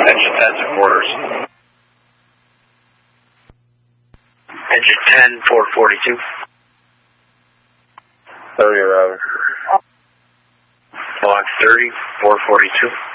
Engine 10 to quarters. Engine 10, 442. 30, Robin. Block 30, 442.